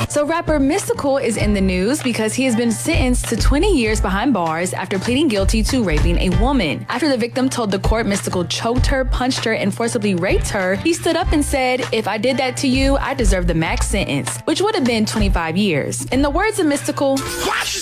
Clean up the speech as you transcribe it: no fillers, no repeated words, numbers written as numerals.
So rapper Mystikal is in the news because he has been sentenced to 20 years behind bars after pleading guilty to raping a woman. After the victim told the court Mystikal choked her, punched her, and forcibly raped her, he stood up and said, "If I did that to you, I deserve the max sentence," which would have been 25 years. In the words of Mystikal,